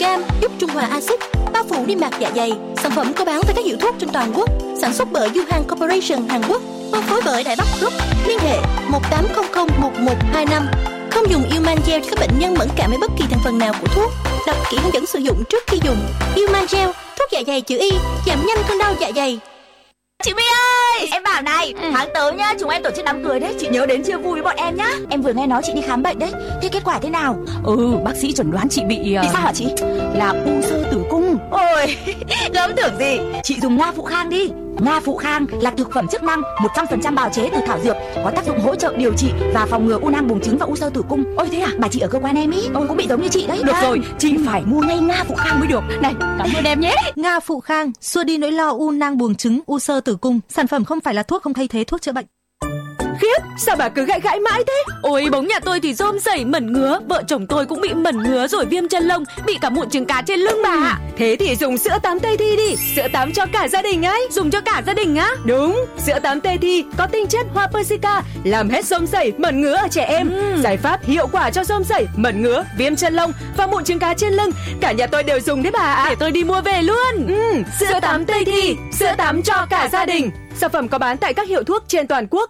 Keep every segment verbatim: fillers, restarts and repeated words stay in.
mi-li-gam giúp trung hòa axit, bao phủ niêm mạc dạ dày. Sản phẩm có bán tại các hiệu thuốc trên toàn quốc. Sản xuất bởi Yuhan Corporation Hàn Quốc. Phân phối bởi Đại Bắc Group. Liên hệ một tám không không một một hai năm. Không dùng Euman Gel cho các bệnh nhân mẫn cảm với bất kỳ thành phần nào của thuốc. Đọc kỹ hướng dẫn sử dụng trước khi dùng. Euman Gel, thuốc dạ dày chữ Y, giảm nhanh cơn đau dạ dày. Chị My ơi, em bảo này, ừ. tháng tới nhá, chúng em tổ chức đám cưới đấy, chị nhớ đến chia vui với bọn em nhá. Em vừa nghe nói chị đi khám bệnh đấy, thế kết quả thế nào? Ừ, bác sĩ chẩn đoán chị bị uh... Bị sao hả chị? Là u xơ tử cung. Ôi, gớm tưởng gì. Chị dùng Nga Phụ Khang đi. Nga Phụ Khang là thực phẩm chức năng một trăm phần trăm bào chế từ thảo dược, có tác dụng hỗ trợ điều trị và phòng ngừa u nang buồng trứng và u xơ tử cung. Ôi thế à? Bà chị ở cơ quan em ý, ừ. cũng bị giống như chị đấy. Được à. Rồi, chị phải mua ngay Nga Phụ Khang mới được. Này, cảm ơn em nhé. Nga Phụ Khang xua đi nỗi lo u nang buồng trứng, u xơ tử cung. Sản phẩm không phải là thuốc, không thay thế thuốc chữa bệnh. Khiếp, sao bà cứ gãi gãi mãi thế? Ôi, bóng nhà tôi thì rôm rẩy mẩn ngứa, vợ chồng tôi cũng bị mẩn ngứa rồi viêm chân lông, bị cả mụn trứng cá trên lưng bà ạ. Ừ. Thế thì dùng sữa tắm Tây Thi đi, sữa tắm cho cả gia đình ấy. Dùng cho cả gia đình á? Đúng, sữa tắm Tây Thi có tinh chất hoa persica, làm hết rôm rẩy, mẩn ngứa ở trẻ em. Ừ. Giải pháp hiệu quả cho rôm rẩy, mẩn ngứa, viêm chân lông và mụn trứng cá trên lưng. Cả nhà tôi đều dùng đấy bà ạ. Để tôi đi mua về luôn. Ừ. Sữa, sữa tắm Tây Thi, sữa tắm cho cả gia đình. Sản phẩm có bán tại các hiệu thuốc trên toàn quốc.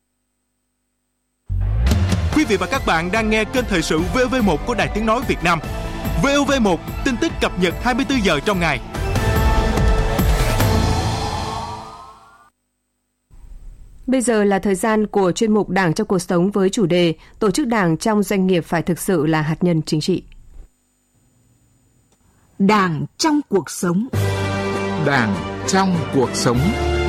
Quý vị và các bạn đang nghe kênh thời sự vê o vê một của Đài Tiếng nói Việt Nam. vê o vê một, tin tức cập nhật hai mươi tư giờ trong ngày. Bây giờ là thời gian của chuyên mục Đảng trong cuộc sống với chủ đề Tổ chức Đảng trong doanh nghiệp phải thực sự là hạt nhân chính trị. Đảng trong cuộc sống. Đảng trong cuộc sống.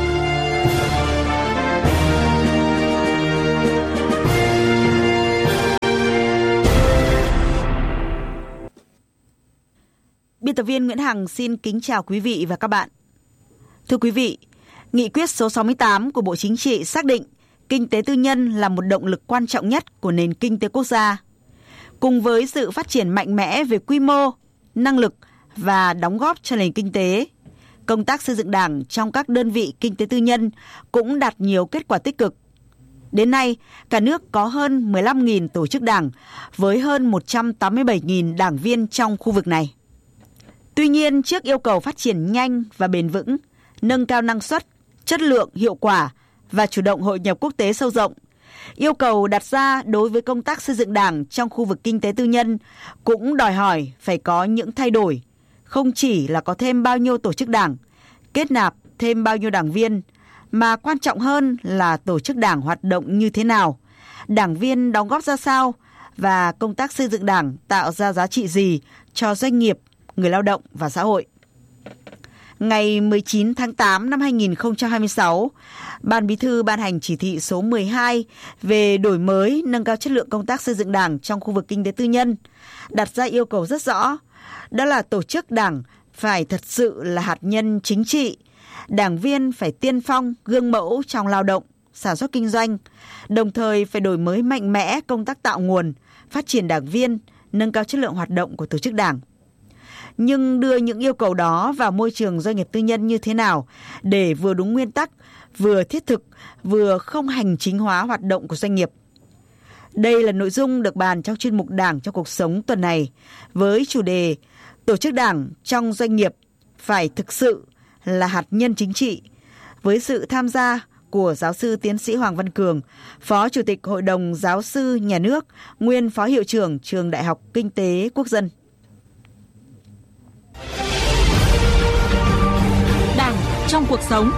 Biên tập viên Nguyễn Hằng xin kính chào quý vị và các bạn. Thưa quý vị, Nghị quyết số sáu mươi tám của Bộ Chính trị xác định kinh tế tư nhân là một động lực quan trọng nhất của nền kinh tế quốc gia. Cùng với sự phát triển mạnh mẽ về quy mô, năng lực và đóng góp cho nền kinh tế, công tác xây dựng Đảng trong các đơn vị kinh tế tư nhân cũng đạt nhiều kết quả tích cực. Đến nay, cả nước có hơn mười lăm nghìn tổ chức Đảng với hơn một trăm tám mươi bảy nghìn đảng viên trong khu vực này. Tuy nhiên, trước yêu cầu phát triển nhanh và bền vững, nâng cao năng suất, chất lượng, hiệu quả và chủ động hội nhập quốc tế sâu rộng, yêu cầu đặt ra đối với công tác xây dựng Đảng trong khu vực kinh tế tư nhân cũng đòi hỏi phải có những thay đổi, không chỉ là có thêm bao nhiêu tổ chức Đảng, kết nạp thêm bao nhiêu đảng viên, mà quan trọng hơn là tổ chức Đảng hoạt động như thế nào, đảng viên đóng góp ra sao và công tác xây dựng Đảng tạo ra giá trị gì cho doanh nghiệp, người lao động và xã hội. Ngày mười chín tháng tám năm hai nghìn không trăm hai mươi sáu, Ban Bí thư ban hành chỉ thị số mười hai về đổi mới, nâng cao chất lượng công tác xây dựng Đảng trong khu vực kinh tế tư nhân, đặt ra yêu cầu rất rõ, đó là tổ chức Đảng phải thật sự là hạt nhân chính trị, đảng viên phải tiên phong, gương mẫu trong lao động, sản xuất kinh doanh, đồng thời phải đổi mới mạnh mẽ công tác tạo nguồn, phát triển đảng viên, nâng cao chất lượng hoạt động của tổ chức Đảng. Nhưng đưa những yêu cầu đó vào môi trường doanh nghiệp tư nhân như thế nào để vừa đúng nguyên tắc, vừa thiết thực, vừa không hành chính hóa hoạt động của doanh nghiệp. Đây là nội dung được bàn trong chuyên mục Đảng trong cuộc sống tuần này với chủ đề Tổ chức Đảng trong doanh nghiệp phải thực sự là hạt nhân chính trị, với sự tham gia của giáo sư tiến sĩ Hoàng Văn Cường, Phó Chủ tịch Hội đồng Giáo sư Nhà nước, nguyên Phó Hiệu trưởng Trường Đại học Kinh tế Quốc dân. Đảng trong cuộc sống.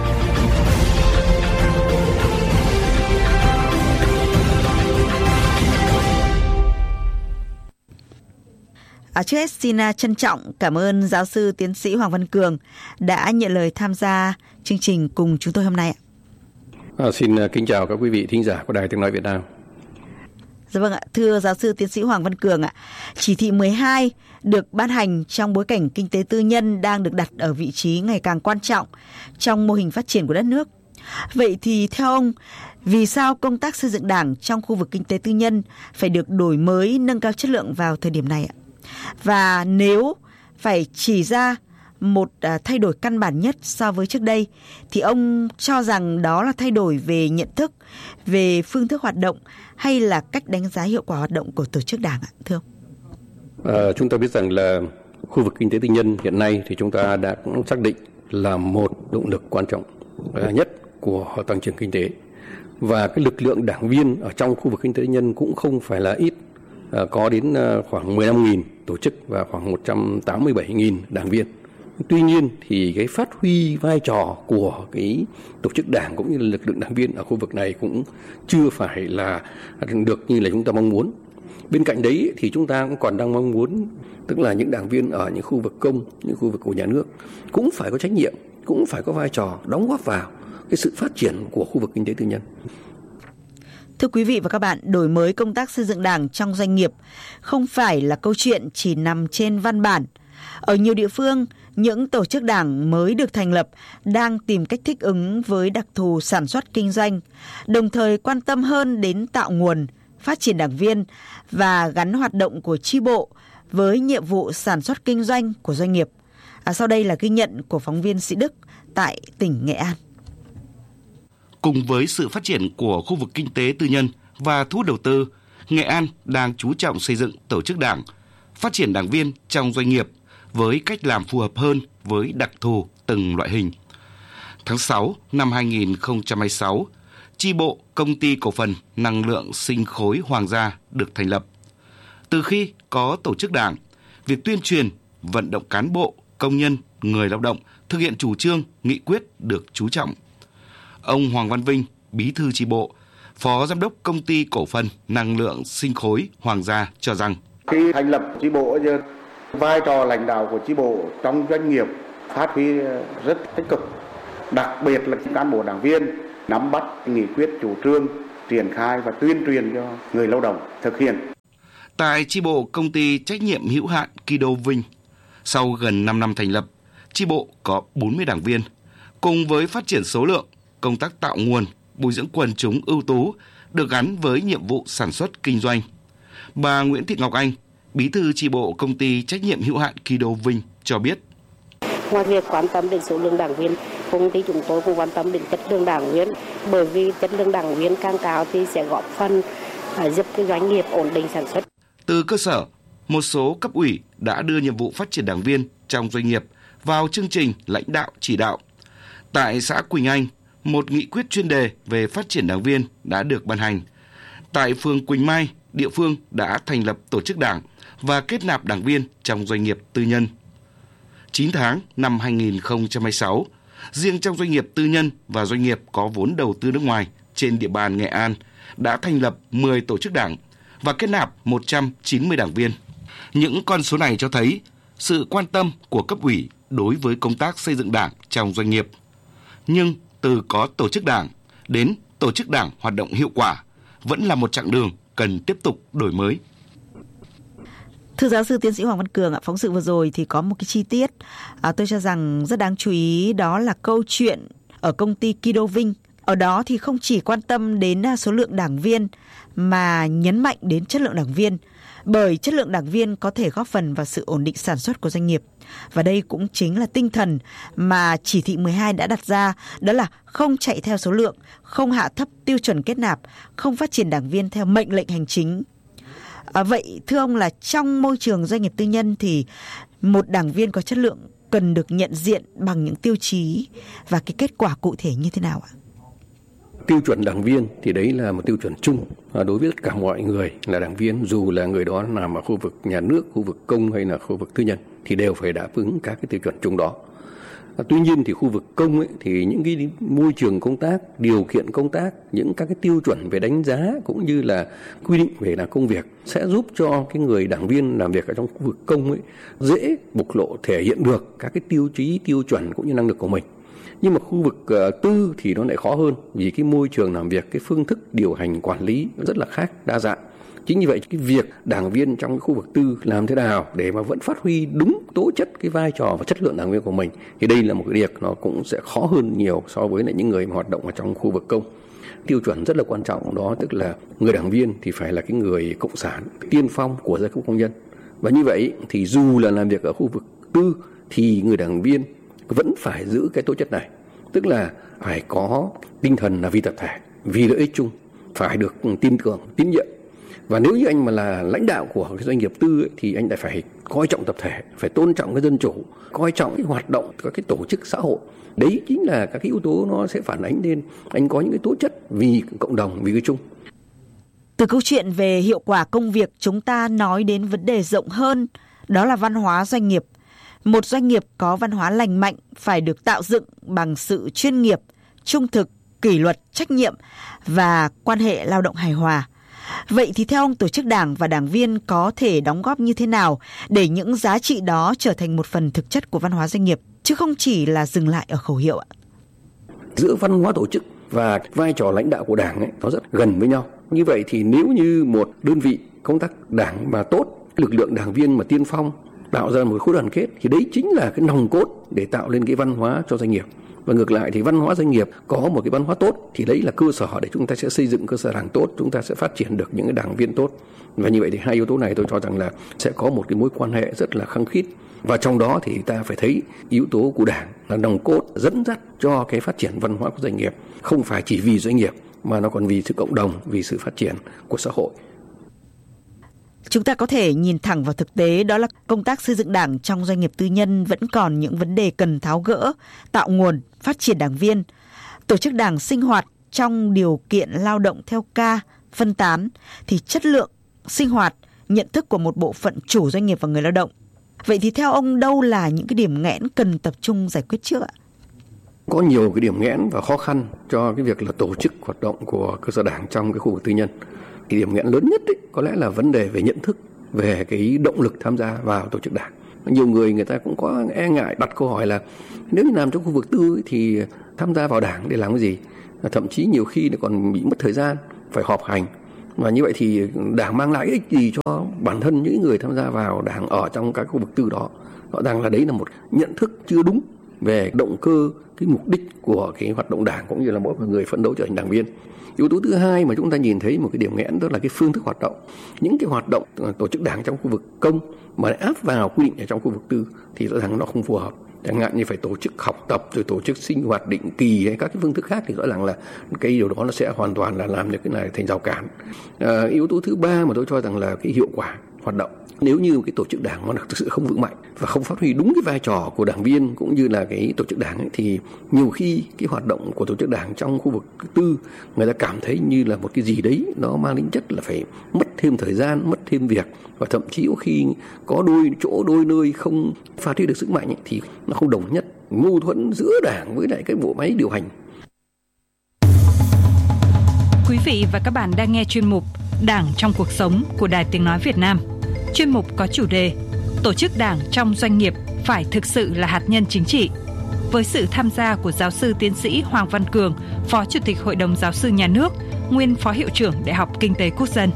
À, trước hết xin trân trọng cảm ơn giáo sư tiến sĩ Hoàng Văn Cường đã nhận lời tham gia chương trình cùng chúng tôi hôm nay. À, xin kính chào các quý vị thính giả của Đài Tiếng nói Việt Nam. Dạ vâng ạ, thưa giáo sư tiến sĩ Hoàng Văn Cường ạ, chỉ thị mười hai được ban hành trong bối cảnh kinh tế tư nhân đang được đặt ở vị trí ngày càng quan trọng trong mô hình phát triển của đất nước. Vậy thì theo ông, vì sao công tác xây dựng Đảng trong khu vực kinh tế tư nhân phải được đổi mới, nâng cao chất lượng vào thời điểm này ạ? Và nếu phải chỉ ra một thay đổi căn bản nhất so với trước đây, thì ông cho rằng đó là thay đổi về nhận thức, về phương thức hoạt động hay là cách đánh giá hiệu quả hoạt động của tổ chức Đảng ạ, thưa ông? À, chúng ta biết rằng là Khu vực kinh tế tư nhân hiện nay thì chúng ta đã cũng xác định là một động lực quan trọng nhất của tăng trưởng kinh tế. Và cái lực lượng đảng viên ở trong khu vực kinh tế tư nhân cũng không phải là ít, có đến khoảng mười lăm nghìn tổ chức và khoảng một trăm tám mươi bảy nghìn đảng viên. Tuy nhiên thì cái phát huy vai trò của cái tổ chức đảng cũng như là lực lượng đảng viên ở khu vực này cũng chưa phải là được như là chúng ta mong muốn. Bên cạnh đấy thì chúng ta cũng còn đang mong muốn, tức là những đảng viên ở những khu vực công, những khu vực của nhà nước cũng phải có trách nhiệm, cũng phải có vai trò đóng góp vào cái sự phát triển của khu vực kinh tế tư nhân. Thưa quý vị và các bạn, đổi mới công tác xây dựng đảng trong doanh nghiệp không phải là câu chuyện chỉ nằm trên văn bản. Ở nhiều địa phương, những tổ chức đảng mới được thành lập đang tìm cách thích ứng với đặc thù sản xuất kinh doanh, đồng thời quan tâm hơn đến tạo nguồn, phát triển đảng viên và gắn hoạt động của chi bộ với nhiệm vụ sản xuất kinh doanh của doanh nghiệp. À, sau đây là ghi nhận của phóng viên Sĩ Đức tại tỉnh Nghệ An. Cùng với sự phát triển của khu vực kinh tế tư nhân và thu hút đầu tư, Nghệ An đang chú trọng xây dựng tổ chức đảng, phát triển đảng viên trong doanh nghiệp với cách làm phù hợp hơn với đặc thù từng loại hình. Tháng sáu năm hai nghìn không trăm hai mươi sáu, chi bộ Công ty Cổ phần Năng lượng Sinh khối Hoàng gia được thành lập. Từ khi có tổ chức đảng, việc tuyên truyền, vận động cán bộ, công nhân, người lao động thực hiện chủ trương, nghị quyết được chú trọng. Ông Hoàng Văn Vinh, Bí thư chi bộ, Phó Giám đốc Công ty Cổ phần Năng lượng Sinh khối Hoàng gia cho rằng khi thành lập chi bộ, vai trò lãnh đạo của chi bộ trong doanh nghiệp phát huy rất tích cực, đặc biệt là cán bộ đảng viên nắm bắt nghị quyết chủ trương, triển khai và tuyên truyền cho người lao động thực hiện. Tại chi bộ Công ty trách nhiệm hữu hạn Kido Vinh, sau gần năm năm thành lập, chi bộ có bốn mươi đảng viên. Cùng với phát triển số lượng, công tác tạo nguồn, bồi dưỡng quần chúng ưu tú được gắn với nhiệm vụ sản xuất kinh doanh. Bà Nguyễn Thị Ngọc Anh, Bí thư chi bộ Công ty trách nhiệm hữu hạn Kido Vinh cho biết. Ngoài việc quan tâm đến số lượng đảng viên, công ty chúng tôi cũng quan tâm đến chất lượng đảng viên, bởi vì chất lượng đảng viên càng cao thì sẽ góp phần giúp cái doanh nghiệp ổn định sản xuất. Từ cơ sở, một số cấp ủy đã đưa nhiệm vụ phát triển đảng viên trong doanh nghiệp vào chương trình lãnh đạo chỉ đạo. Tại xã Quỳnh Anh, một nghị quyết chuyên đề về phát triển đảng viên đã được ban hành. Tại phường Quỳnh Mai, địa phương đã thành lập tổ chức đảng và kết nạp đảng viên trong doanh nghiệp tư nhân. chín tháng năm hai nghìn không trăm hai mươi sáu, riêng trong doanh nghiệp tư nhân và doanh nghiệp có vốn đầu tư nước ngoài trên địa bàn Nghệ An đã thành lập mười tổ chức đảng và kết nạp một trăm chín mươi đảng viên. Những con số này cho thấy sự quan tâm của cấp ủy đối với công tác xây dựng đảng trong doanh nghiệp. Nhưng từ có tổ chức đảng đến tổ chức đảng hoạt động hiệu quả vẫn là một chặng đường cần tiếp tục đổi mới. Thưa giáo sư tiến sĩ Hoàng Văn Cường ạ, phóng sự vừa rồi thì có một cái chi tiết à, tôi cho rằng rất đáng chú ý, đó là câu chuyện ở công ty Kido Vinh. Ở đó thì không chỉ quan tâm đến số lượng đảng viên mà nhấn mạnh đến chất lượng đảng viên, bởi chất lượng đảng viên có thể góp phần vào sự ổn định sản xuất của doanh nghiệp. Và đây cũng chính là tinh thần mà chỉ thị mười hai đã đặt ra, đó là không chạy theo số lượng, không hạ thấp tiêu chuẩn kết nạp, không phát triển đảng viên theo mệnh lệnh hành chính. À, vậy thưa ông là trong môi trường doanh nghiệp tư nhân thì một đảng viên có chất lượng cần được nhận diện bằng những tiêu chí và cái kết quả cụ thể như thế nào ạ? Tiêu chuẩn đảng viên thì đấy là một tiêu chuẩn chung đối với tất cả mọi người là đảng viên, dù là người đó nằm ở khu vực nhà nước, khu vực công hay là khu vực tư nhân thì đều phải đáp ứng các cái tiêu chuẩn chung đó. Tuy nhiên thì khu vực công ấy, thì những cái môi trường công tác, điều kiện công tác, những các cái tiêu chuẩn về đánh giá cũng như là quy định về làm công việc sẽ giúp cho cái người đảng viên làm việc ở trong khu vực công ấy dễ bộc lộ, thể hiện được các cái tiêu chí, tiêu chuẩn cũng như năng lực của mình. Nhưng mà khu vực uh, tư thì nó lại khó hơn, vì cái môi trường làm việc, cái phương thức điều hành quản lý nó rất là khác, đa dạng. Chính vì vậy cái việc đảng viên trong cái khu vực tư làm thế nào để mà vẫn phát huy đúng tố chất cái vai trò và chất lượng đảng viên của mình thì đây là một cái việc nó cũng sẽ khó hơn nhiều so với lại những người mà hoạt động ở trong khu vực công. Tiêu chuẩn rất là quan trọng đó, tức là người đảng viên thì phải là cái người cộng sản tiên phong của giai cấp công nhân. Và như vậy thì dù là làm việc ở khu vực tư thì người đảng viên vẫn phải giữ cái tố chất này, tức là phải có tinh thần là vì tập thể, vì lợi ích chung, phải được tin tưởng, tín nhiệm. Và nếu như anh mà là lãnh đạo của cái doanh nghiệp tư ấy, thì anh lại phải coi trọng tập thể, phải tôn trọng cái dân chủ, coi trọng cái hoạt động các cái tổ chức xã hội. Đấy chính là các cái yếu tố nó sẽ phản ánh lên anh có những cái tố chất vì cộng đồng, vì cái chung. Từ câu chuyện về hiệu quả công việc, chúng ta nói đến vấn đề rộng hơn, đó là văn hóa doanh nghiệp. Một doanh nghiệp có văn hóa lành mạnh phải được tạo dựng bằng sự chuyên nghiệp, trung thực, kỷ luật, trách nhiệm và quan hệ lao động hài hòa. Vậy thì theo ông, tổ chức đảng và đảng viên có thể đóng góp như thế nào để những giá trị đó trở thành một phần thực chất của văn hóa doanh nghiệp, chứ không chỉ là dừng lại ở khẩu hiệu ạ? Giữa văn hóa tổ chức và vai trò lãnh đạo của đảng ấy, nó rất gần với nhau. Như vậy thì nếu như một đơn vị công tác đảng mà tốt, lực lượng đảng viên mà tiên phong, tạo ra một khối đoàn kết, thì đấy chính là cái nòng cốt để tạo lên cái văn hóa cho doanh nghiệp. Và ngược lại thì văn hóa doanh nghiệp có một cái văn hóa tốt thì đấy là cơ sở để chúng ta sẽ xây dựng cơ sở đảng tốt, chúng ta sẽ phát triển được những cái đảng viên tốt. Và như vậy thì hai yếu tố này tôi cho rằng là sẽ có một cái mối quan hệ rất là khăng khít. Và trong đó thì ta phải thấy yếu tố của đảng là nòng cốt dẫn dắt cho cái phát triển văn hóa của doanh nghiệp, không phải chỉ vì doanh nghiệp mà nó còn vì sự cộng đồng, vì sự phát triển của xã hội. Chúng ta có thể nhìn thẳng vào thực tế, đó là công tác xây dựng đảng trong doanh nghiệp tư nhân vẫn còn những vấn đề cần tháo gỡ, tạo nguồn, phát triển đảng viên. Tổ chức đảng sinh hoạt trong điều kiện lao động theo ca, phân tán thì chất lượng sinh hoạt, nhận thức của một bộ phận chủ doanh nghiệp và người lao động. Vậy thì theo ông, đâu là những cái điểm nghẽn cần tập trung giải quyết trước ạ? Có nhiều cái điểm nghẽn và khó khăn cho cái việc là tổ chức hoạt động của cơ sở đảng trong cái khu vực tư nhân. Cái điểm nghẽn lớn nhất ấy, có lẽ là vấn đề về nhận thức, về cái động lực tham gia vào tổ chức đảng. Nhiều người người ta cũng có e ngại đặt câu hỏi là nếu như làm trong khu vực tư ấy, thì tham gia vào đảng để làm cái gì? Thậm chí nhiều khi còn bị mất thời gian, phải họp hành. Và như vậy thì đảng mang lại ích gì cho bản thân những người tham gia vào đảng ở trong các khu vực tư đó? Rõ ràng là đấy là một nhận thức chưa đúng về động cơ, cái mục đích của cái hoạt động đảng cũng như là mỗi người phấn đấu trở thành đảng viên. Yếu tố thứ hai mà chúng ta nhìn thấy một cái điểm nghẽn đó là cái phương thức hoạt động. Những cái hoạt động tổ chức đảng trong khu vực công mà lại áp vào quy định ở trong khu vực tư thì rõ ràng nó không phù hợp. Chẳng hạn như phải tổ chức học tập rồi tổ chức sinh hoạt định kỳ hay các cái phương thức khác thì rõ ràng là cái điều đó nó sẽ hoàn toàn là làm cho cái này thành rào cản. À, yếu tố thứ ba mà tôi cho rằng là cái hiệu quả hoạt động. Nếu như cái tổ chức đảng nó thực sự không vững mạnh và không phát huy đúng cái vai trò của đảng viên cũng như là cái tổ chức đảng ấy, thì nhiều khi cái hoạt động của tổ chức đảng trong khu vực tư người ta cảm thấy như là một cái gì đấy nó mang tính chất là phải mất thêm thời gian, mất thêm việc, và thậm chí có khi có đôi chỗ đôi nơi không phát huy được sức mạnh ấy, thì nó không đồng nhất, mâu thuẫn giữa đảng với lại cái bộ máy điều hành. Quý vị và các bạn đang nghe chuyên mục Đảng trong cuộc sống của Đài Tiếng nói Việt Nam. Chuyên mục có chủ đề Tổ chức đảng trong doanh nghiệp phải thực sự là hạt nhân chính trị, với sự tham gia của giáo sư tiến sĩ Hoàng Văn Cường, Phó Chủ tịch Hội đồng Giáo sư Nhà nước, nguyên Phó Hiệu trưởng Đại học Kinh tế Quốc dân.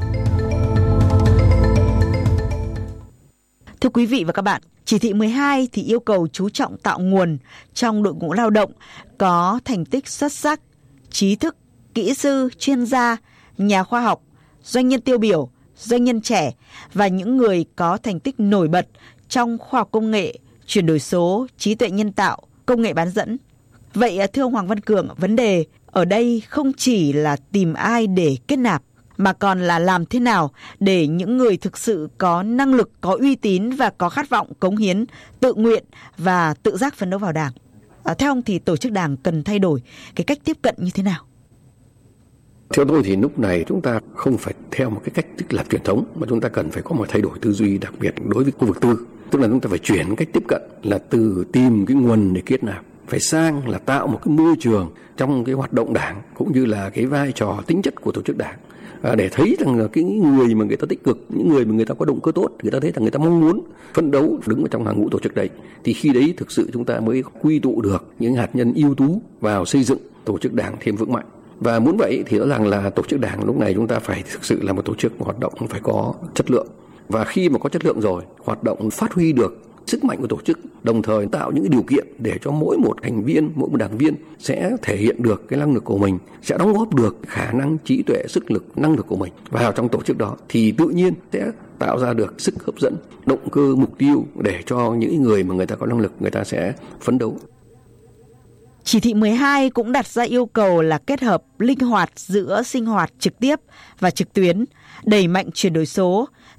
Thưa quý vị và các bạn, chỉ thị mười hai thì yêu cầu chú trọng tạo nguồn trong đội ngũ lao động có thành tích xuất sắc, trí thức, kỹ sư, chuyên gia, nhà khoa học, doanh nhân tiêu biểu, doanh nhân trẻ và những người có thành tích nổi bật trong khoa học công nghệ, chuyển đổi số, trí tuệ nhân tạo, công nghệ bán dẫn. Vậy thưa ông Hoàng Văn Cường, vấn đề ở đây không chỉ là tìm ai để kết nạp, mà còn là làm thế nào để những người thực sự có năng lực, có uy tín và có khát vọng cống hiến, tự nguyện và tự giác phấn đấu vào đảng. À, theo ông thì tổ chức đảng cần thay đổi cái cách tiếp cận như thế nào? Theo tôi thì lúc này chúng ta không phải theo một cái cách tức là truyền thống, mà chúng ta cần phải có một thay đổi tư duy đặc biệt đối với khu vực tư. Tức là chúng ta phải chuyển cách tiếp cận là từ tìm cái nguồn để kết nạp, phải sang là tạo một cái môi trường trong cái hoạt động đảng cũng như là cái vai trò tính chất của tổ chức đảng. À, để thấy rằng là cái người mà người ta tích cực, những người mà người ta có động cơ tốt, người ta thấy rằng người ta mong muốn phấn đấu đứng ở trong hàng ngũ tổ chức đấy, thì khi đấy thực sự chúng ta mới quy tụ được những hạt nhân ưu tú vào xây dựng tổ chức đảng thêm vững mạnh. Và muốn vậy thì rõ ràng là tổ chức đảng lúc này chúng ta phải thực sự là một tổ chức hoạt động phải có chất lượng. Và khi mà có chất lượng rồi, hoạt động phát huy được sức mạnh của tổ chức, đồng thời tạo những cái điều kiện để cho mỗi một thành viên, mỗi một đảng viên sẽ thể hiện được cái năng lực của mình, sẽ đóng góp được khả năng, trí tuệ, sức lực, năng lực của mình vào trong tổ chức đó, thì tự nhiên sẽ tạo ra được sức hấp dẫn, động cơ, mục tiêu để cho những người mà người ta có năng lực, người ta sẽ phấn đấu. Chỉ thị mười hai cũng đặt ra yêu cầu là kết hợp linh hoạt giữa sinh hoạt trực tiếp và trực tuyến, đẩy mạnh chuyển đổi số,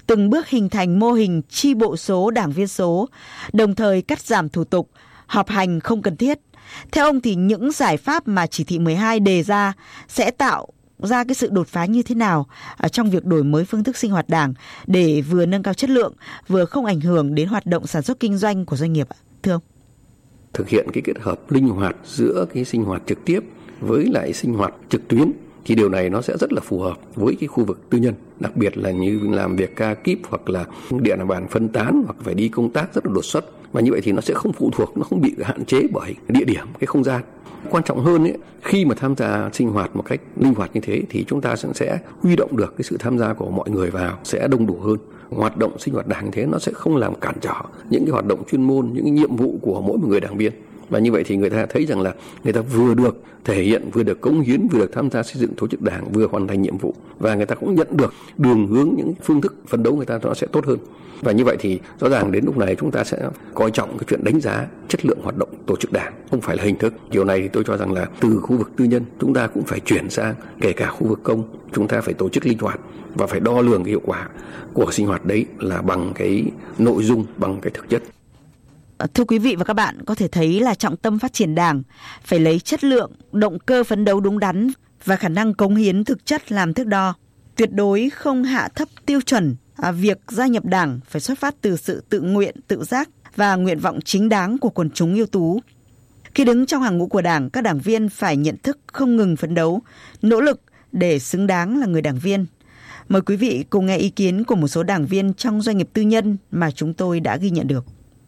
từng bước hình thành mô hình chi bộ số, đảng viên số, đồng thời cắt giảm thủ tục, họp hành không cần thiết. Theo ông thì những giải pháp mà chỉ thị mười hai đề ra sẽ tạo ra cái sự đột phá như thế nào trong việc đổi mới phương thức sinh hoạt đảng để vừa nâng cao chất lượng, vừa không ảnh hưởng đến hoạt động sản xuất kinh doanh của doanh nghiệp ạ? Thưa ông. Thực hiện cái kết hợp linh hoạt giữa cái sinh hoạt trực tiếp với lại sinh hoạt trực tuyến thì điều này nó sẽ rất là phù hợp với cái khu vực tư nhân, đặc biệt là như làm việc ca kíp hoặc là địa bàn phân tán hoặc phải đi công tác rất là đột xuất. Và như vậy thì nó sẽ không phụ thuộc, nó không bị hạn chế bởi địa điểm, cái không gian. Quan trọng hơn ấy, khi mà tham gia sinh hoạt một cách linh hoạt như thế thì chúng ta sẽ huy động được cái sự tham gia của mọi người vào sẽ đông đủ hơn. Hoạt động sinh hoạt đảng như thế nó sẽ không làm cản trở những cái hoạt động chuyên môn, những cái nhiệm vụ của mỗi một người đảng viên. Và như vậy thì người ta thấy rằng là người ta vừa được thể hiện, vừa được cống hiến, vừa được tham gia xây dựng tổ chức đảng, vừa hoàn thành nhiệm vụ. Và người ta cũng nhận được đường hướng, những phương thức phấn đấu người ta nó sẽ tốt hơn. Và như vậy thì rõ ràng đến lúc này chúng ta sẽ coi trọng cái chuyện đánh giá chất lượng hoạt động tổ chức đảng, không phải là hình thức. Điều này thì tôi cho rằng là từ khu vực tư nhân chúng ta cũng phải chuyển sang kể cả khu vực công, chúng ta phải tổ chức linh hoạt và phải đo lường cái hiệu quả của sinh hoạt đấy là bằng cái nội dung, bằng cái thực chất. Thưa quý vị và các bạn, có thể thấy là trọng tâm phát triển đảng phải lấy chất lượng, động cơ phấn đấu đúng đắn và khả năng cống hiến thực chất làm thước đo. Tuyệt đối không hạ thấp tiêu chuẩn. À, việc gia nhập đảng phải xuất phát từ sự tự nguyện, tự giác và nguyện vọng chính đáng của quần chúng ưu tú. Khi đứng trong hàng ngũ của đảng, các đảng viên phải nhận thức không ngừng phấn đấu, nỗ lực để xứng đáng là người đảng viên. Mời quý vị cùng nghe ý kiến của một số đảng viên trong doanh nghiệp tư nhân mà chúng tôi đã ghi nhận được.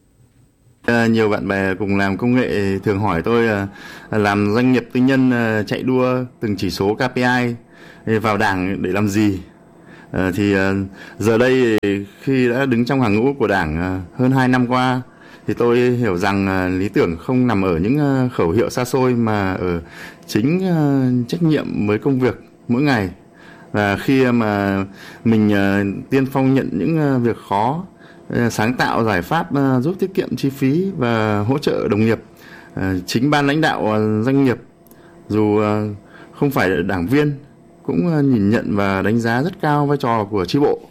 À, nhiều bạn bè cùng làm công nghệ thường hỏi tôi à, làm doanh nghiệp tư nhân à, chạy đua từng chỉ số ca pê i vào đảng để làm gì? À, thì à, giờ đây khi đã đứng trong hàng ngũ của đảng à, hơn hai năm qua thì tôi hiểu rằng à, lý tưởng không nằm ở những à, khẩu hiệu xa xôi mà ở chính à, trách nhiệm với công việc mỗi ngày. Và khi mà mình à, tiên phong nhận những à, việc khó, sáng tạo giải pháp giúp tiết kiệm chi phí và hỗ trợ đồng nghiệp, chính ban lãnh đạo doanh nghiệp dù không phải đảng viên cũng nhìn nhận và đánh giá rất cao vai trò của chi bộ.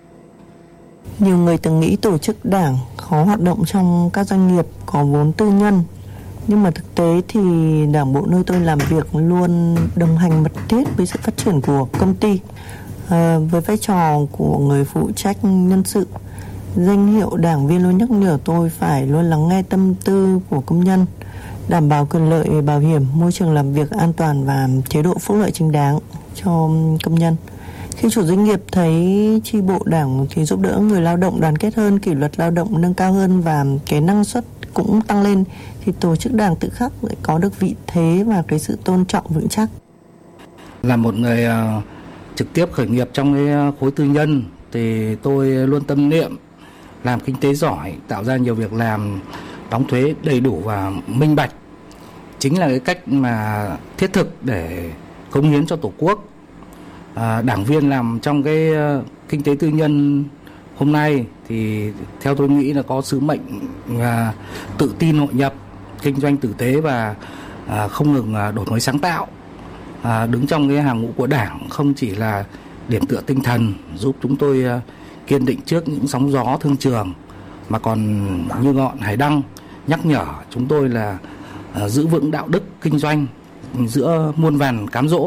Nhiều người từng nghĩ tổ chức đảng khó hoạt động trong các doanh nghiệp có vốn tư nhân, nhưng mà thực tế thì đảng bộ nơi tôi làm việc luôn đồng hành mật thiết với sự phát triển của công ty. À, với vai trò của người phụ trách nhân sự, danh hiệu đảng viên luôn nhắc nhở tôi phải luôn lắng nghe tâm tư của công nhân, đảm bảo quyền lợi bảo hiểm, môi trường làm việc an toàn và chế độ phúc lợi chính đáng cho công nhân. Khi chủ doanh nghiệp thấy chi bộ đảng thì giúp đỡ người lao động đoàn kết hơn, kỷ luật lao động nâng cao hơn và cái năng suất cũng tăng lên, thì tổ chức đảng tự khắc lại có được vị thế và cái sự tôn trọng vững chắc. Là một người uh, trực tiếp khởi nghiệp trong cái khối tư nhân thì tôi luôn tâm niệm làm kinh tế giỏi, tạo ra nhiều việc làm, đóng thuế đầy đủ và minh bạch chính là cái cách mà thiết thực để cống hiến cho Tổ quốc. À, đảng viên làm trong cái uh, kinh tế tư nhân hôm nay thì theo tôi nghĩ là có sứ mệnh uh, tự tin hội nhập, kinh doanh tử tế và uh, không ngừng uh, đổi mới sáng tạo. À, đứng trong cái hàng ngũ của đảng không chỉ là điểm tựa tinh thần giúp chúng tôi uh, kiên định trước những sóng gió thương trường, mà còn như ngọn hải đăng nhắc nhở chúng tôi là uh, giữ vững đạo đức kinh doanh giữa muôn vàn cám dỗ.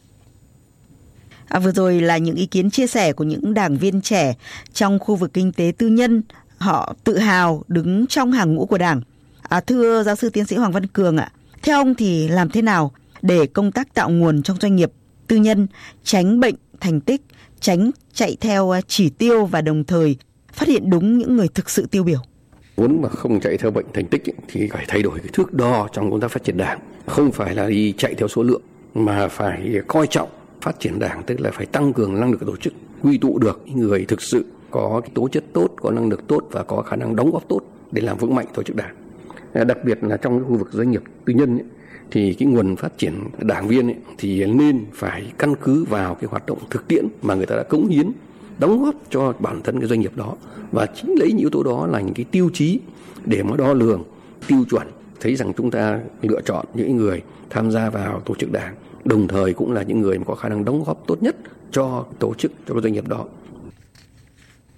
À, vừa rồi là những ý kiến chia sẻ của những đảng viên trẻ trong khu vực kinh tế tư nhân. Họ tự hào đứng trong hàng ngũ của đảng. À, thưa giáo sư tiến sĩ Hoàng Văn Cường ạ, theo ông thì làm thế nào để công tác tạo nguồn trong doanh nghiệp tư nhân tránh bệnh thành tích, tránh chạy theo chỉ tiêu và đồng thời phát hiện đúng những người thực sự tiêu biểu? Muốn mà không chạy theo bệnh thành tích ấy, thì phải thay đổi cái thước đo trong công tác phát triển đảng. Không phải là đi chạy theo số lượng mà phải coi trọng phát triển đảng, tức là phải tăng cường năng lực tổ chức, quy tụ được những người thực sự có cái tố chất tốt, có năng lực tốt và có khả năng đóng góp tốt để làm vững mạnh tổ chức đảng. Đặc biệt là trong cái khu vực doanh nghiệp tư nhân ấy, thì cái nguồn phát triển đảng viên ấy, thì nên phải căn cứ vào cái hoạt động thực tiễn mà người ta đã cống hiến, đóng góp cho bản thân cái doanh nghiệp đó, và chính lấy những yếu tố đó là những cái tiêu chí để mà đo lường, tiêu chuẩn, thấy rằng chúng ta lựa chọn những người tham gia vào tổ chức đảng đồng thời cũng là những người có khả năng đóng góp tốt nhất cho tổ chức, cho doanh nghiệp đó.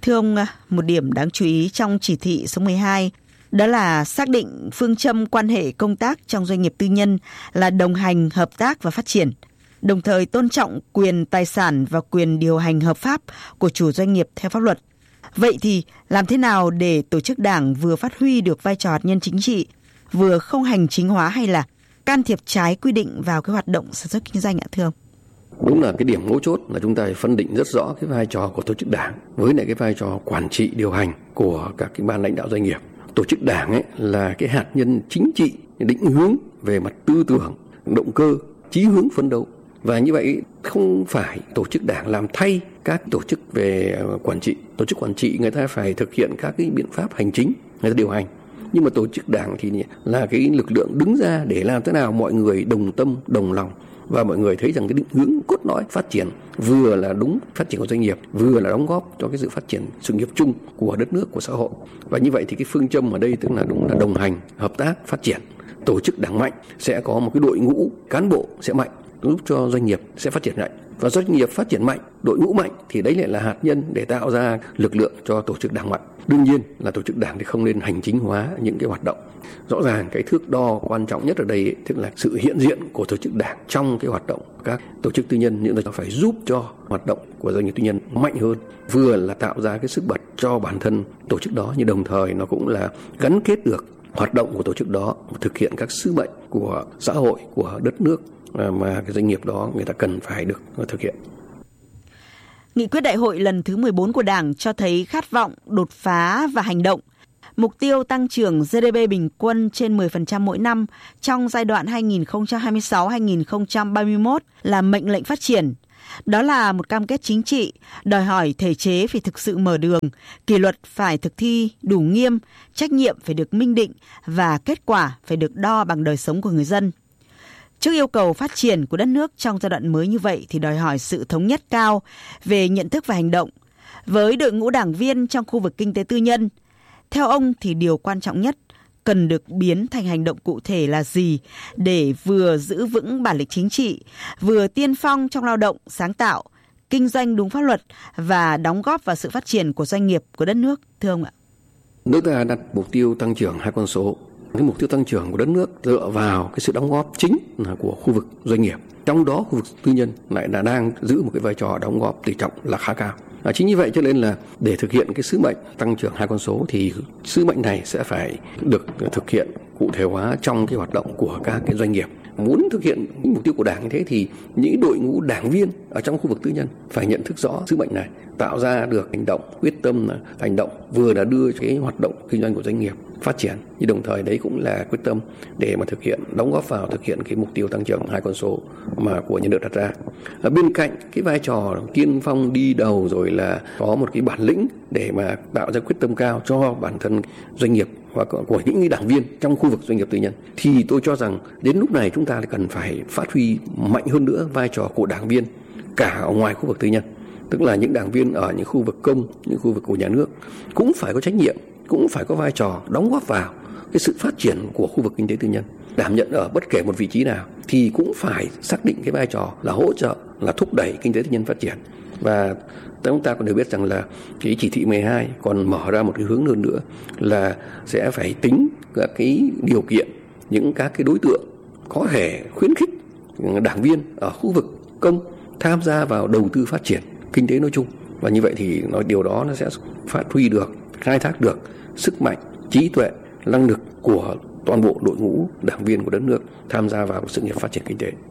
Thưa ông, một điểm đáng chú ý trong chỉ thị số mười hai đó là xác định phương châm quan hệ công tác trong doanh nghiệp tư nhân là đồng hành, hợp tác và phát triển, đồng thời tôn trọng quyền tài sản và quyền điều hành hợp pháp của chủ doanh nghiệp theo pháp luật. Vậy thì làm thế nào để tổ chức đảng vừa phát huy được vai trò hạt nhân chính trị, vừa không hành chính hóa hay là can thiệp trái quy định vào cái hoạt động sản xuất kinh doanh ạ thưa ông? Đúng là cái điểm mấu chốt là chúng ta phải phân định rất rõ cái vai trò của tổ chức đảng với lại cái vai trò quản trị điều hành của các cái ban lãnh đạo doanh nghiệp. Tổ chức đảng ấy là cái hạt nhân chính trị định hướng về mặt tư tưởng, động cơ, chí hướng phấn đấu. Và như vậy không phải tổ chức đảng làm thay các tổ chức về quản trị. Tổ chức quản trị người ta phải thực hiện các cái biện pháp hành chính, người ta điều hành. Nhưng mà tổ chức đảng thì là cái lực lượng đứng ra để làm thế nào mọi người đồng tâm, đồng lòng. Và mọi người thấy rằng cái định hướng cốt lõi phát triển vừa là đúng phát triển của doanh nghiệp, vừa là đóng góp cho cái sự phát triển sự nghiệp chung của đất nước, của xã hội. Và như vậy thì cái phương châm ở đây tức là đúng là đồng hành, hợp tác, phát triển. Tổ chức đảng mạnh sẽ có một cái đội ngũ cán bộ sẽ mạnh, giúp cho doanh nghiệp sẽ phát triển mạnh. Và doanh nghiệp phát triển mạnh, đội ngũ mạnh thì đấy lại là hạt nhân để tạo ra lực lượng cho tổ chức đảng mạnh. Đương nhiên là tổ chức đảng thì không nên hành chính hóa những cái hoạt động. Rõ ràng cái thước đo quan trọng nhất ở đây ấy, tức là sự hiện diện của tổ chức đảng trong cái hoạt động các tổ chức tư nhân, nhưng nó phải giúp cho hoạt động của doanh nghiệp tư nhân mạnh hơn, vừa là tạo ra cái sức bật cho bản thân tổ chức đó, nhưng đồng thời nó cũng là gắn kết được hoạt động của tổ chức đó thực hiện các sứ mệnh của xã hội, của đất nước mà cái doanh nghiệp đó người ta cần phải được thực hiện. Nghị quyết đại hội lần thứ mười bốn của Đảng cho thấy khát vọng, đột phá và hành động. Mục tiêu tăng trưởng giê đê pê bình quân trên mười phần trăm mỗi năm trong giai đoạn hai nghìn không trăm hai mươi sáu đến hai nghìn không trăm ba mươi mốt là mệnh lệnh phát triển. Đó là một cam kết chính trị, đòi hỏi thể chế phải thực sự mở đường, kỷ luật phải thực thi đủ nghiêm, trách nhiệm phải được minh định và kết quả phải được đo bằng đời sống của người dân. Trước yêu cầu phát triển của đất nước trong giai đoạn mới như vậy thì đòi hỏi sự thống nhất cao về nhận thức và hành động. Với đội ngũ đảng viên trong khu vực kinh tế tư nhân, theo ông thì điều quan trọng nhất cần được biến thành hành động cụ thể là gì để vừa giữ vững bản lĩnh chính trị, vừa tiên phong trong lao động, sáng tạo, kinh doanh đúng pháp luật và đóng góp vào sự phát triển của doanh nghiệp, của đất nước, thưa ông ạ? Nước ta đặt mục tiêu tăng trưởng hai con số. Cái mục tiêu tăng trưởng của đất nước dựa vào cái sự đóng góp chính là của khu vực doanh nghiệp. Trong đó khu vực tư nhân lại là đang giữ một cái vai trò đóng góp tỷ trọng là khá cao. À, chính như vậy cho nên là để thực hiện cái sứ mệnh tăng trưởng hai con số thì sứ mệnh này sẽ phải được thực hiện cụ thể hóa trong cái hoạt động của các cái doanh nghiệp. Muốn thực hiện những mục tiêu của Đảng như thế thì những đội ngũ đảng viên ở trong khu vực tư nhân phải nhận thức rõ sứ mệnh này, tạo ra được hành động, quyết tâm là hành động vừa là đưa cái hoạt động kinh doanh của doanh nghiệp phát triển, nhưng đồng thời đấy cũng là quyết tâm để mà thực hiện, đóng góp vào thực hiện cái mục tiêu tăng trưởng hai con số mà của nhà nước đặt ra. Ở bên cạnh cái vai trò tiên phong đi đầu rồi là có một cái bản lĩnh để mà tạo ra quyết tâm cao cho bản thân doanh nghiệp và của những đảng viên trong khu vực doanh nghiệp tư nhân, thì tôi cho rằng đến lúc này chúng ta cần phải phát huy mạnh hơn nữa vai trò của đảng viên cả ở ngoài khu vực tư nhân, tức là những đảng viên ở những khu vực công, những khu vực của nhà nước cũng phải có trách nhiệm, cũng phải có vai trò đóng góp vào cái sự phát triển của khu vực kinh tế tư nhân. Đảm nhận ở bất kể một vị trí nào thì cũng phải xác định cái vai trò là hỗ trợ, là thúc đẩy kinh tế tư nhân phát triển. Và chúng ta còn được biết rằng là cái chỉ thị mười hai còn mở ra một cái hướng hơn nữa là sẽ phải tính các cái điều kiện, những các cái đối tượng có thể khuyến khích đảng viên ở khu vực công tham gia vào đầu tư phát triển kinh tế nói chung. Và như vậy thì nói điều đó nó sẽ phát huy được, khai thác được sức mạnh, trí tuệ, năng lực của toàn bộ đội ngũ đảng viên của đất nước tham gia vào sự nghiệp phát triển kinh tế.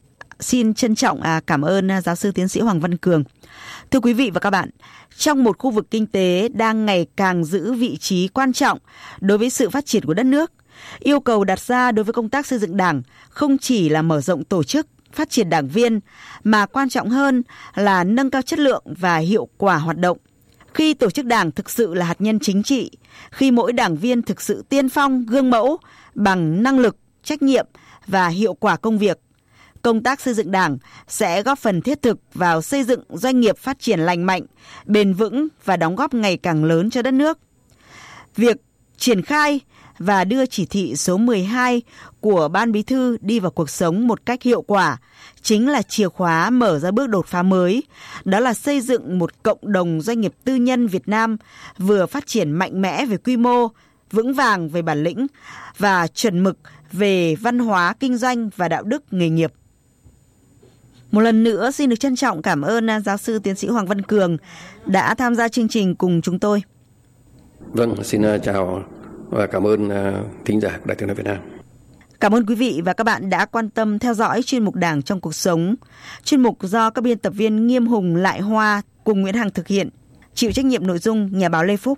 Xin trân trọng cảm ơn giáo sư tiến sĩ Hoàng Văn Cường. Thưa quý vị và các bạn, trong một khu vực kinh tế đang ngày càng giữ vị trí quan trọng đối với sự phát triển của đất nước, yêu cầu đặt ra đối với công tác xây dựng Đảng không chỉ là mở rộng tổ chức, phát triển đảng viên, mà quan trọng hơn là nâng cao chất lượng và hiệu quả hoạt động. Khi tổ chức Đảng thực sự là hạt nhân chính trị, khi mỗi đảng viên thực sự tiên phong, gương mẫu bằng năng lực, trách nhiệm và hiệu quả công việc, công tác xây dựng Đảng sẽ góp phần thiết thực vào xây dựng doanh nghiệp phát triển lành mạnh, bền vững và đóng góp ngày càng lớn cho đất nước. Việc triển khai và đưa chỉ thị số mười hai của Ban Bí thư đi vào cuộc sống một cách hiệu quả chính là chìa khóa mở ra bước đột phá mới. Đó là xây dựng một cộng đồng doanh nghiệp tư nhân Việt Nam vừa phát triển mạnh mẽ về quy mô, vững vàng về bản lĩnh và chuẩn mực về văn hóa kinh doanh và đạo đức nghề nghiệp. Một lần nữa xin được trân trọng cảm ơn giáo sư tiến sĩ Hoàng Văn Cường đã tham gia chương trình cùng chúng tôi. Vâng, xin chào và cảm ơn thính giả Đài Tiếng nói Việt Nam. Cảm ơn quý vị và các bạn đã quan tâm theo dõi chuyên mục Đảng trong cuộc sống. Chuyên mục do các biên tập viên Nghiêm Hùng, Lại Hoa cùng Nguyễn Hằng thực hiện. Chịu trách nhiệm nội dung nhà báo Lê Phúc.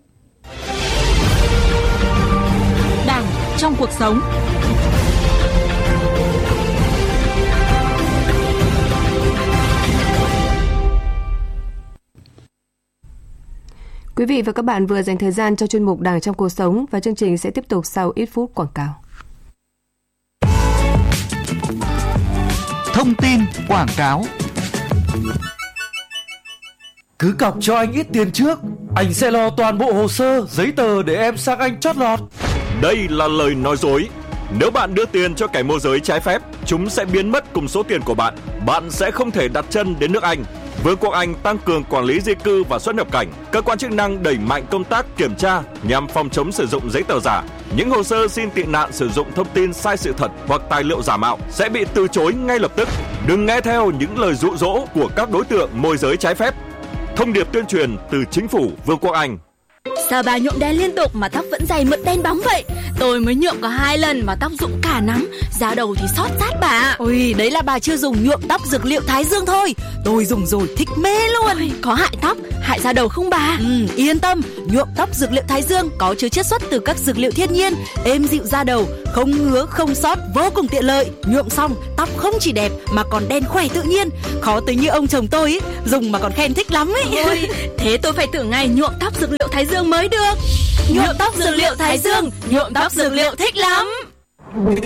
Đảng trong cuộc sống. Quý vị và các bạn vừa dành thời gian cho chuyên mục Đảng trong cuộc sống và chương trình sẽ tiếp tục sau ít phút quảng cáo. Thông tin quảng cáo. Cứ cọc cho anh ít tiền trước, anh sẽ lo toàn bộ hồ sơ, giấy tờ để em sang Anh chót lọt. Đây là lời nói dối. Nếu bạn đưa tiền cho kẻ môi giới trái phép, chúng sẽ biến mất cùng số tiền của bạn. Bạn sẽ không thể đặt chân đến nước Anh. Vương quốc Anh tăng cường quản lý di cư và xuất nhập cảnh. Cơ quan chức năng đẩy mạnh công tác kiểm tra nhằm phòng chống sử dụng giấy tờ giả. Những hồ sơ xin tị nạn sử dụng thông tin sai sự thật hoặc tài liệu giả mạo sẽ bị từ chối ngay lập tức. Đừng nghe theo những lời dụ dỗ của các đối tượng môi giới trái phép. Thông điệp tuyên truyền từ chính phủ Vương quốc Anh. Sao bà nhuộm đen liên tục mà tóc vẫn dày mượt đen bóng vậy? Tôi mới nhuộm có hai lần mà tóc rụng cả nắm, da đầu thì xót rát bà. Ôi, đấy là bà chưa dùng nhuộm tóc dược liệu Thái Dương thôi. Tôi dùng rồi thích mê luôn. Ôi, có hại tóc, hại da đầu không bà? Ừ, yên tâm, nhuộm tóc dược liệu Thái Dương có chứa chiết xuất từ các dược liệu thiên nhiên, êm dịu da đầu, không ngứa, không xót, vô cùng tiện lợi. Nhuộm xong, tóc không chỉ đẹp mà còn đen khỏe tự nhiên. Khó tới như ông chồng tôi ý, dùng mà còn khen thích lắm ấy. Ôi, thế tôi phải thử ngay nhuộm tóc dược liệu Thái Dương mới được. Nhuộm tóc dược liệu Thái Dương, nhuộm tóc dược liệu thích lắm.